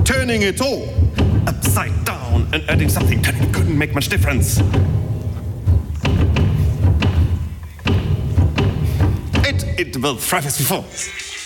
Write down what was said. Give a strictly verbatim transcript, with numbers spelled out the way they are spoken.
turning it all upside down and adding something that couldn't make much difference. It, it will thrive as before.